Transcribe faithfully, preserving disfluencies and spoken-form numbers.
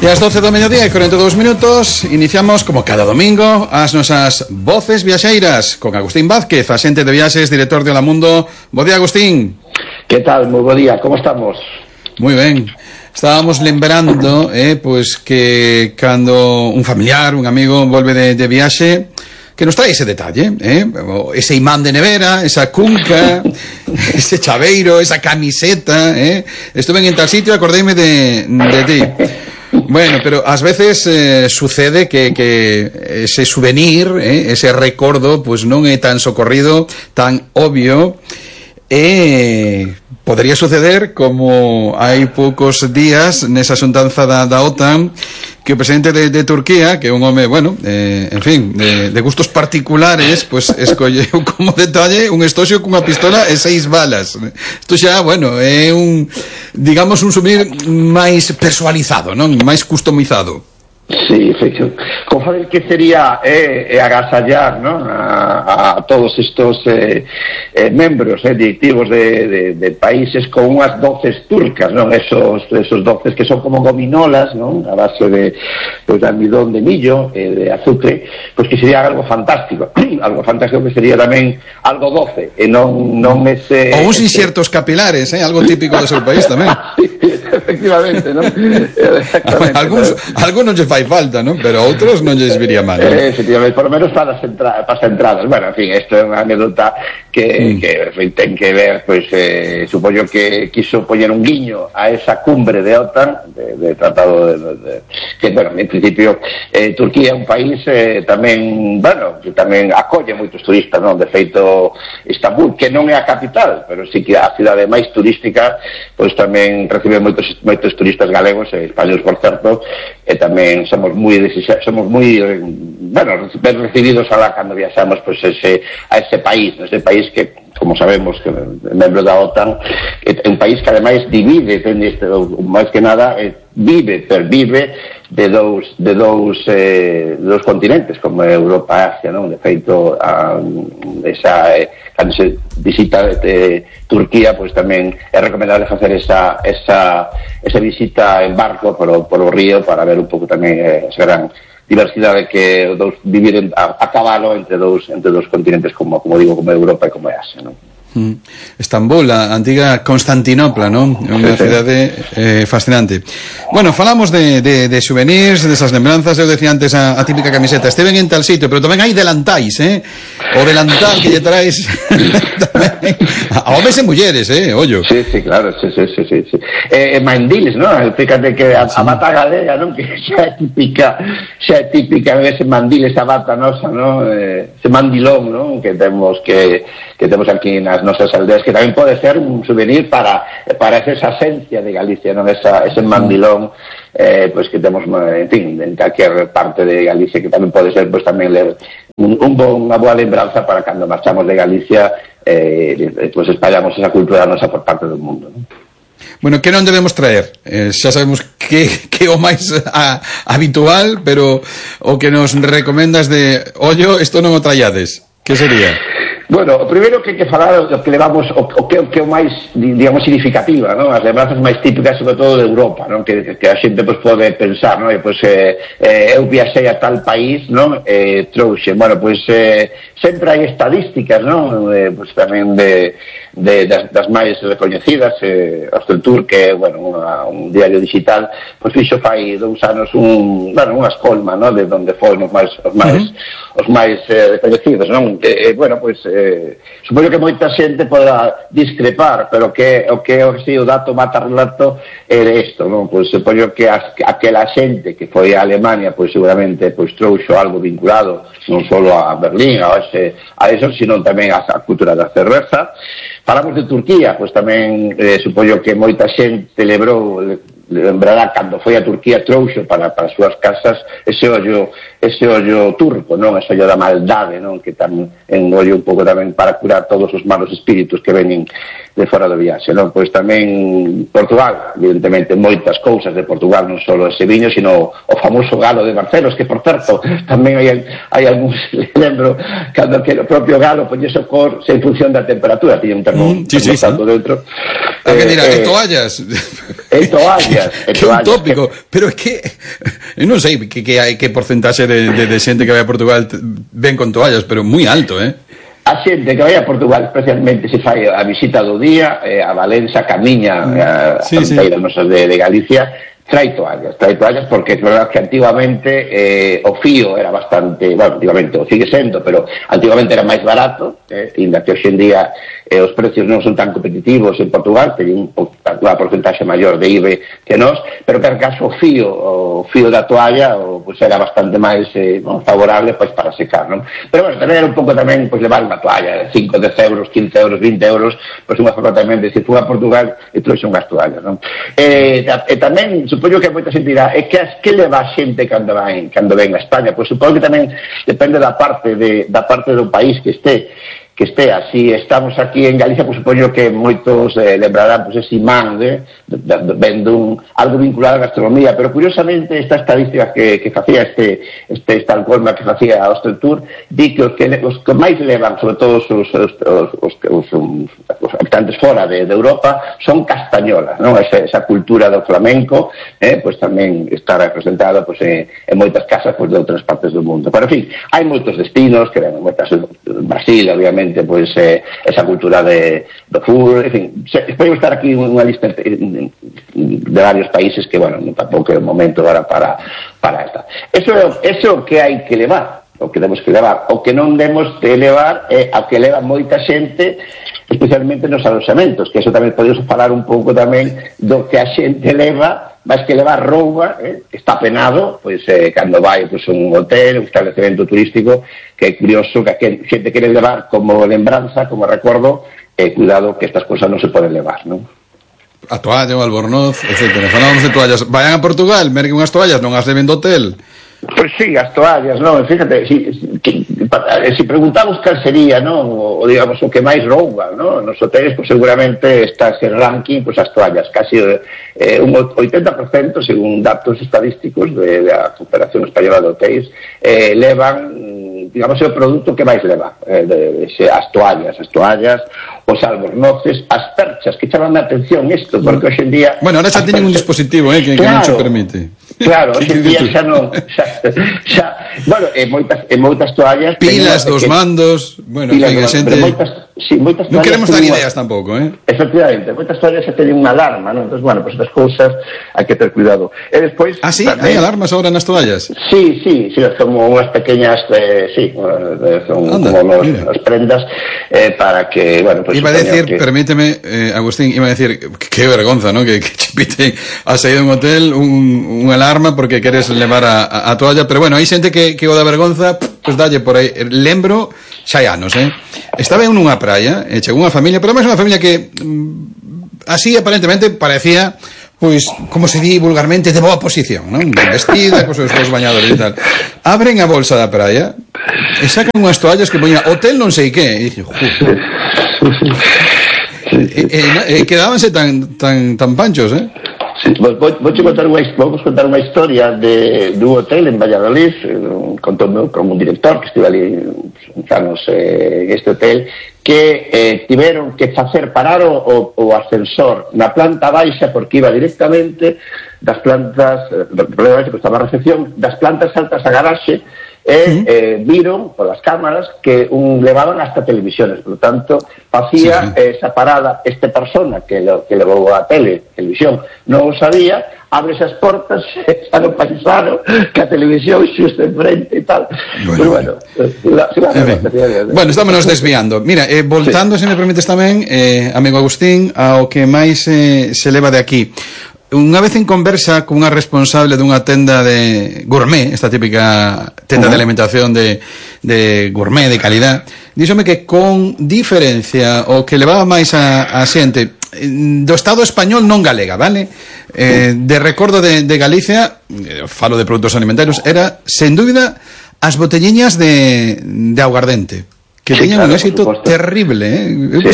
E ás doce do mediodía e corenta e dous minutos iniciamos, como cada domingo, as nosas voces viaxeiras con Agustín Vázquez, axente de viaxes, director de Hola Mundo. Bo día, Agustín. Que tal? Moi bo día, como estamos? Moi ben. Estábamos lembrando eh, pues que cando un familiar, un amigo volve de, de viaxe, que nos trae ese detalle, eh? Ese imán de nevera, esa cunca, ese chaveiro, esa camiseta, eh? Estuve en tal sitio, acordeime de, de ti. Bueno, pero ás veces eh, sucede que, que ese souvenir, eh, ese recordo, pues non é tan socorrido, tan obvio. E podería suceder como hai poucos días nesa xuntanza da, da OTAN, que o presidente de, de Turquía, que é un home, bueno, eh, en fin, de, de gustos particulares, pues escolleu como detalle un estoxo cunha pistola e seis balas. Isto xa, bueno, é un, digamos, un souvenir máis personalizado, non? Máis customizado. Sí, efectivamente. Como saber que sería eh, eh, agasallar, ¿no?, a, a todos estos eh, eh, membros eh, directivos de, de, de países con unhas doces turcas, ¿no? Esos, esos doces que son como gominolas, ¿no?, a base de, pues, de almidón de millo, eh, de azúcar, pues que sería algo fantástico. Algo fantástico que sería tamén algo doce, e non, non ese... Ou uns inxertos capilares, eh? Algo típico do seu país tamén. Sí, efectivamente, ¿no? Exactamente. Algunos, ¿no? Algunos lle fai falta, ¿no? Pero outros non lles viría mal, ¿no? Eh, efectivamente, por lo menos para as, entra para as entradas. Bueno, en fin, isto é unha anécdota que, mm. que en fin, ten que ver, pues, eh, supoño que quiso poñer un guiño a esa cumbre de OTAN, de, de tratado de, de, de que, bueno, en principio eh, Turquía é un país eh, tamén, bueno, que tamén acolle moitos turistas, non? De feito, Istambul, que non é a capital, pero sí que a cidade máis turística, pois tamén recibe moitos moitos turistas galegos e españoles, por certo, e tamén somos moi somos moi bueno, ben recibidos alá cando viaxamos, pois, ese, a ese país, ese país que, como sabemos, que é membro da OTAN, é un país que ademais divide, ten este, máis que nada, eh, vive, pervive de dous de dous eh, de dous continentes, como Europa e Asia, non? De feito, a, esa eh, cando se visita de Turquía, pois tamén é recomendable facer esa esa esa visita en barco por o, por o río, para ver un pouco tamén eh, esa gran diversidade que dous vivir en, a, a cabalo entre dous entre dous continentes, como como digo, como Europa e como Asia, non? Mm. Estambul, a antiga Constantinopla, non? É unha cidade eh, fascinante. Bueno, falamos de, de, de souvenirs, desas lembranzas. Eu decía antes a, a típica camiseta, esteven en tal sitio, pero tamén hai delantais, eh? O delantal que lle traes tamén a homes e mulleres, eh? Ollo. Sí, sí, claro, sí, sí, sí, sí. Eh, mandiles, non? Fíjate que a, a bata galega, non? Que xa é típica, xa é típica ese mandil, esa bata nosa, non? Eh, ese mandilón, non? Que temos que que temos aquí nas nosas aldeas, que tamén pode ser un souvenir para para esa esencia de Galicia, non? Esa, ese mandilón, eh, pues que temos, en fin, en calquer parte de Galicia, que tamén pode ser, pues tamén ler un, un bon, unha boa lembranza para cando marchamos de Galicia, eh, pues espallamos esa cultura nosa por parte do mundo, non? Bueno, que non debemos traer? Eh, xa sabemos que, que o máis a, habitual, pero o que nos recomendas de, ollo, isto non o traiades, que sería? Bueno, o primeiro que hai que falar o que levamos, o, o que o que o máis, digamos, significativa, non? As lembranzas máis típicas, sobre todo de Europa, non? Que, que a xente, pues, pode pensar, non? E, pues, eh, eh, eu viaxei a tal país, non? Eh, trouxe, bueno, pues, eh, sempre hai estadísticas, non? Eh, pues, tamén de, de das, das máis recoñecidas, eh, Asteltur, que é, bueno, unha, un diario digital, pues, fixo fai dous anos un, bueno, unha escolma, non? De onde foron os máis, os máis, uh-huh. os máis eh, recoñecidos, non? Eh, bueno, pues, eh, supoño que moita xente poderá discrepar, pero que o que o si o dato mata relato é isto, non? Pois supoño que as, aquela xente que foi a Alemania, pois seguramente pois trouxo algo vinculado non só a Berlín, a, ese, a eso, sino tamén a, a cultura da cerveza. Falamos de Turquía, pois tamén eh, supoño que moita xente celebrou, lembrará cando foi a Turquía, trouxo para, para as súas casas ese ollo ese ollo turco, non? Ese ollo da maldade, non? Que tan engollo un pouco tamén para curar todos os malos espíritus que venin de fora do viaxe, non? Pois tamén Portugal, evidentemente, moitas cousas de Portugal, non só ese viño, sino o famoso galo de Barcelos, que, por certo, tamén hai, hai algúns, lembro, cando que o propio galo poñese o cor en función da temperatura, tiña un termo, mm, sí, sí, sí. dentro. A que eh, dirá, eh, que toallas. En toallas, en que un toallas, tópico, que... pero é que eu non sei que, que hai que porcentaxe de, de, de xente que vai a Portugal ven con toallas, pero moi alto, eh? A xente que vai a Portugal especialmente se fai a visita do día, eh, a Valença, Camiña, mm, a sí, fronteiras sí. nosas de, de Galicia, trae toallas, trae toallas porque é verdad que antiguamente eh, o fío era bastante, bueno, antiguamente o sigue sendo, pero antiguamente era máis barato, eh, inda que hoxe en día eh, os precios non son tan competitivos en Portugal, teñen unha porcentaxe maior de I V E que nós, pero que caso o fío, o fío da toalla o, pues, era bastante máis eh, no, favorable pois, para secar, non? Pero bueno, tamén era un pouco tamén pois, levar unha toalla, cinco, dez euros, quince euros, vinte euros, pois unha forma tamén de se fui a Portugal e trouxe unhas toallas, non? E, e tamén, supoño que moita xente dirá, é que as que leva a xente cando vai, cando ven a España? Pois supoño que tamén depende da parte de, da parte do país que este que estea. Si estamos aquí en Galicia, pues supoño que moitos eh, lembrarán pues, ese imán de, de, de, vendo un, algo vinculado á gastronomía, pero curiosamente esta estadística que, que facía este, este Estocolmo que facía a Austria Tour, di que os que, os que máis levan, sobre todo os, os, os, os, os, os habitantes fora de, de Europa, son castañolas, non? Esa, esa cultura do flamenco, eh, pues tamén está representada pues, en, en moitas casas pues, de outras partes do mundo. Pero, en fin, hai moitos destinos, que ven moitas, Brasil, obviamente, pois eh, esa cultura de do fútbol, en fin, espero estar aquí unha lista de varios países que, bueno, tampouco é o momento agora para, para esta. Eso é o que hai que levar, o que temos que levar. O que non demos de levar é a que leva moita xente, especialmente nos aloxamentos, que eso tamén podemos falar un pouco tamén do que a xente leva, máis que levar roupa, eh, está penado, pois eh, cando vai pois, un hotel, un establecemento turístico, que é curioso que a xente quere levar como lembranza, como recuerdo, eh, cuidado que estas cosas non se poden levar, non? A toalla, o albornoz, etcétera. Falamos de toallas. Vayan a Portugal, merquen unhas toallas, non as deben do hotel. Pois sí, as toallas, non, fíjate, si, si, si preguntamos cal sería, non, o, digamos, o que máis rouba, non, nos hoteles, pois seguramente está ese ranking, pois as toallas, casi eh, un oitenta por cento, según datos estadísticos de, de a Confederación Española de Hotéis, eh, levan, digamos, o produto que máis leva, eh, de, de, as toallas, as toallas, os albornoces, as perchas, que chaman a atención isto, porque hoxe en día... Bueno, ahora xa teñen un dispositivo, eh, que, claro, que non se permite. Claro, hoxe en día xa non... Xa, xa, bueno, e moitas, e moitas toallas... Pilas dos que, mandos... Bueno, pilas que, xente... Moitas, sí, moitas non queremos dar una, ideas tampouco, eh? Efectivamente, moitas toallas xa teñen unha alarma, non? Entón, bueno, pues estas cousas hai que ter cuidado. E despois... Ah, sí? Hai alarmas agora nas toallas? Sí, sí, sí, como unhas pequeñas... Eh, sí, son Anda, como los, as prendas eh, para que, bueno... Pues, iba a decir, que... permíteme, eh, Agustín, iba a decir, qué vergonza, ¿no? Que, que chipite a saído de un hotel un, un alarma porque queres levar a, a, a toalla, pero bueno, hai xente que, que o da vergonza, pues dalle por aí. Lembro, xa hai anos, eh? Estaba en unha praia, e chegou unha familia, pero máis unha familia que mm, así aparentemente parecía, pois, como se di vulgarmente, de boa posición, non? Vestida, cos seus bañadores e tal. Abren a bolsa da praia e sacan unhas toallas que poña hotel non sei que, e dixo, justo. E, e, e quedábanse tan, tan, tan panchos, eh? Sí, vou, vou contar unha, vamos contar unha historia de, de un hotel en Valladolid, eh, contoume como un director que estive ali uns anos eh, en este hotel, que eh, tiveron que facer parar o, o, o ascensor na planta baixa porque iba directamente das plantas, eh, que estaba a recepción, das plantas altas a garaxe, e eh, viron polas cámaras que un levaban hasta televisiones, por lo tanto facía sí, sí. esa parada este persona que, lo, que levou a tele, televisión non o sabía, abre esas portas xa non pensaron que a televisión xusto enfrente e tal. Bueno, pero bueno, la, la, la, bueno, estámonos desviando. Mira, eh, voltando, sí. se me permites tamén, eh, amigo Agustín, ao que máis eh, se leva de aquí. Unha vez en conversa cunha responsable dunha tenda de gourmet, esta típica tenda uh-huh. de alimentación de, de gourmet, de calidad, díxome que con diferencia o que levaba máis a, a xente, do Estado español non galega, vale? Eh, de recordo de, de Galicia, eh, falo de produtos alimentarios, era, sen dúbida, as botelliñas de, de aguardente, que sí, teñan claro, un éxito terrible, eh? Sí.